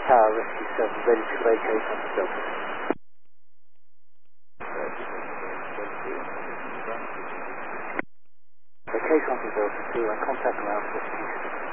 Tower, Rescue 7, ready to vacate on the Delta. Vacate on the Delta 2 and contact ground for